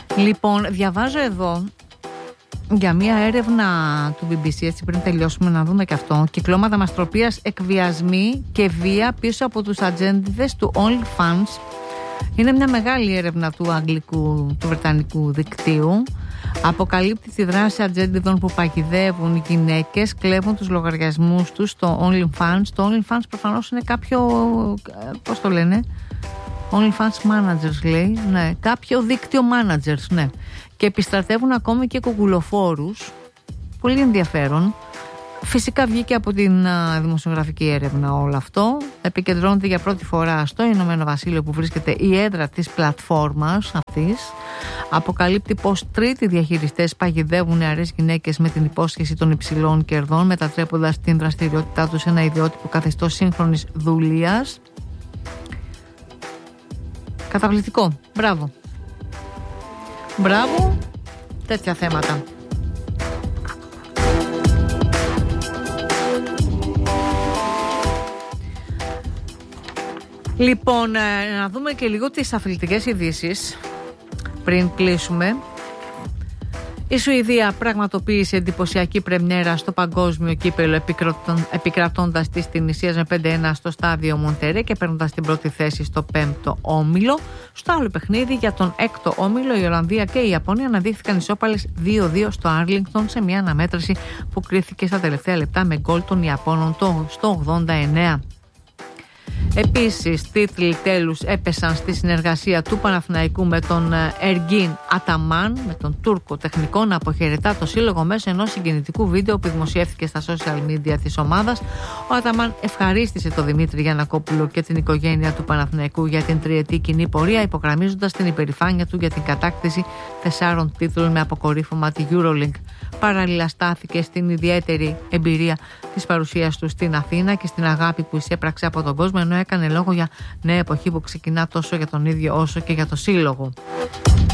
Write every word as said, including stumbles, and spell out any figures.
Λοιπόν, διαβάζω εδώ για μια έρευνα του μπι μπι σι, έτσι πριν τελειώσουμε να δούμε και αυτό. Κυκλώματα μαστροπίας, εκβιασμοί και βία πίσω από τους ατζέντιδες του OnlyFans. Είναι μια μεγάλη έρευνα του αγγλικού, του βρετανικού δικτύου. Αποκαλύπτει τη δράση ατζέντιδων που παγιδεύουν γυναίκες, κλέβουν τους λογαριασμούς τους στο OnlyFans. Το OnlyFans προφανώς είναι κάποιο, πώς το λένε, OnlyFans managers λέει, ναι, κάποιο δίκτυο managers, ναι. Και επιστρατεύουν ακόμη και κουκουλοφόρους. Πολύ ενδιαφέρον. Φυσικά βγήκε από την α, δημοσιογραφική έρευνα όλο αυτό. Επικεντρώνεται για πρώτη φορά στο Ηνωμένο Βασίλειο, που βρίσκεται η έδρα της πλατφόρμας αυτής. Αποκαλύπτει πως τρίτοι διαχειριστές παγιδεύουν νεαρές γυναίκες με την υπόσχεση των υψηλών κερδών, μετατρέποντας την δραστηριότητά τους σε ένα ιδιότυπο καθεστώς σύγχρονης δουλείας. Καταπληκτικό. Μπράβο. Μπράβο. Τέτοια θέματα. Λοιπόν, να δούμε και λίγο τις αθλητικές ειδήσεις πριν κλείσουμε. Η Σουηδία πραγματοποίησε εντυπωσιακή πρεμιέρα στο παγκόσμιο κύπελλο, επικρατώντας της Τινησίας με πέντε ένα στο στάδιο Μοντερέ και παίρνοντας την πρώτη θέση στο πέμπτο όμιλο. Στο άλλο παιχνίδι για τον έκτο όμιλο, η Ολλανδία και η Ιαπωνία αναδείχθηκαν ισόπαλες δύο δύο στο Άρλινγκτον σε μια αναμέτρηση που κρίθηκε στα τελευταία λεπτά με γκολ των Ιαπώνων στο ογδόντα εννέα. Επίσης, τίτλοι τέλους έπεσαν στη συνεργασία του Παναθηναϊκού με τον Εργίν Αταμάν, με τον Τούρκο τεχνικό, να αποχαιρετά το σύλλογο μέσω ενός συγκινητικού βίντεο που δημοσιεύθηκε στα social media της ομάδας. Ο Αταμάν ευχαρίστησε τον Δημήτρη Γιαννακόπουλο και την οικογένεια του Παναθηναϊκού για την τριετή κοινή πορεία, υπογραμμίζοντας την υπερηφάνεια του για την κατάκτηση τεσσάρων τίτλων με αποκορύφωμα τη EuroLeague. Παράλληλα, στάθηκε στην ιδιαίτερη εμπειρία της παρουσίας του στην Αθήνα και στην αγάπη που εισέπραξε από τον κόσμο, ενώ έκανε λόγο για νέα εποχή που ξεκινά τόσο για τον ίδιο όσο και για το σύλλογο.